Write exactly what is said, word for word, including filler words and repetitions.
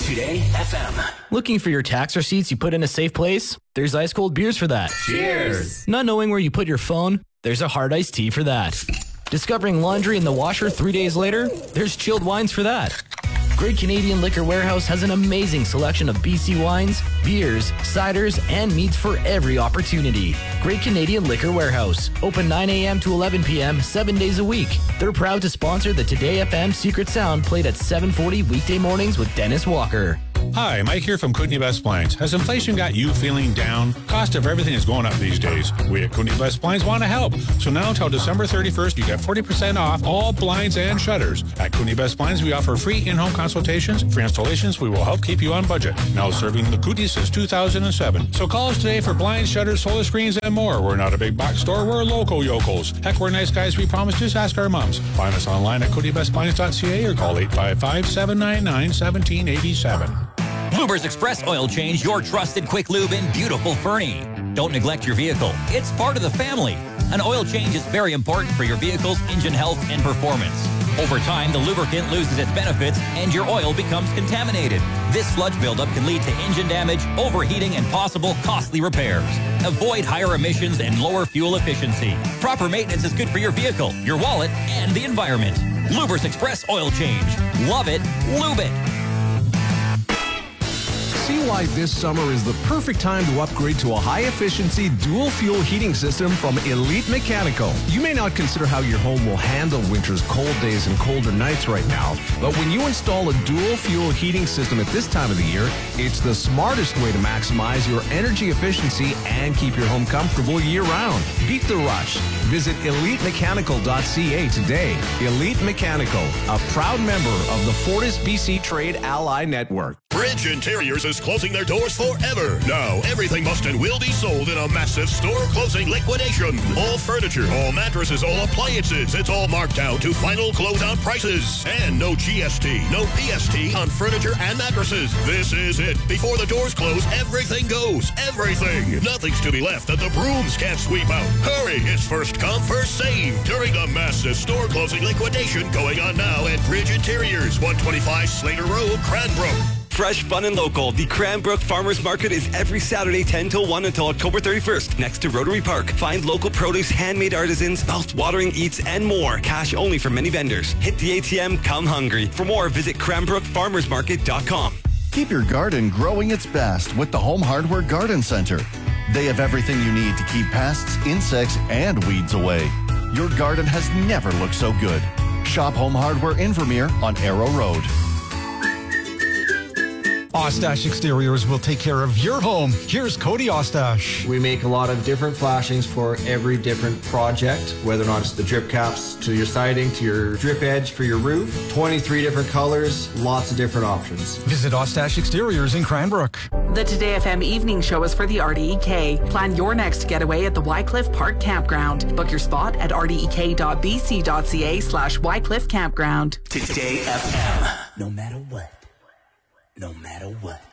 Today F M. Looking for your tax receipts you put in a safe place? There's ice cold beers for that. Cheers! Not knowing where you put your phone? There's a hard iced tea for that. Discovering laundry in the washer three days later? There's chilled wines for that. Great Canadian Liquor Warehouse has an amazing selection of B C wines, beers, ciders, and meats for every opportunity. Great Canadian Liquor Warehouse. Open nine a.m. to eleven p.m. seven days a week. They're proud to sponsor the Today F M Secret Sound played at seven forty weekday mornings with Dennis Walker. Hi, Mike here from Kootenai Best Blinds. Has inflation got you feeling down? Cost of everything is going up these days. We at Kootenai Best Blinds want to help. So now until December thirty-first, you get forty percent off all blinds and shutters. At Kootenai Best Blinds, we offer free in-home consultations. For installations, we will help keep you on budget. Now serving the Kootenai since two thousand seven. So call us today for blinds, shutters, solar screens, and more. We're not a big box store. We're local yokels. Heck, we're nice guys, we promise. Just ask our moms. Find us online at kootenai best blinds dot c a or call eight five five, seven nine nine, one seven eight seven. Lubers Express Oil Change, your trusted quick lube in beautiful Fernie. Don't neglect your vehicle. It's part of the family. An oil change is very important for your vehicle's engine health and performance. Over time, the lubricant loses its benefits and your oil becomes contaminated. This sludge buildup can lead to engine damage, overheating, and possible costly repairs. Avoid higher emissions and lower fuel efficiency. Proper maintenance is good for your vehicle, your wallet, and the environment. Lubers Express Oil Change. Love it. Lube it. See why this summer is the perfect time to upgrade to a high-efficiency dual-fuel heating system from Elite Mechanical. You may not consider how your home will handle winter's cold days and colder nights right now, but when you install a dual-fuel heating system at this time of the year, it's the smartest way to maximize your energy efficiency and keep your home comfortable year-round. Beat the rush. Visit elite mechanical dot c a today. Elite Mechanical, a proud member of the Fortis B C Trade Ally Network. Bridge Interiors is closing their doors forever. Now, everything must and will be sold in a massive store closing liquidation. All furniture, all mattresses, all appliances, it's all marked down to final closeout prices. And no G S T, no P S T on furniture and mattresses. This is it. Before the doors close, everything goes. Everything. Nothing's to be left that the brooms can't sweep out. Hurry, it's first come, first save during the massive store closing liquidation going on now at Bridge Interiors, one twenty-five Slater Road, Cranbrook. Fresh, fun, and local. The Cranbrook Farmers Market is every Saturday ten till one until October thirty-first next to Rotary Park. Find local produce, handmade artisans, mouth-watering eats, and more. Cash only for many vendors. Hit the A T M, come hungry. For more, visit cranbrook farmers market dot com. Keep your garden growing its best with the Home Hardware Garden Center. They have everything you need to keep pests, insects, and weeds away. Your garden has never looked so good. Shop Home Hardware in Vermeer on Arrow Road. Ostash Exteriors will take care of your home. Here's Cody Ostash. We make a lot of different flashings for every different project, whether or not it's the drip caps to your siding, to your drip edge for your roof. twenty-three different colors, lots of different options. Visit Ostash Exteriors in Cranbrook. The Today F M Evening Show is for the R D E K. Plan your next getaway at the Wycliffe Park Campground. Book your spot at r d e k dot b c dot c a slash Wycliffe Campground. Today F M. No matter what. No matter what.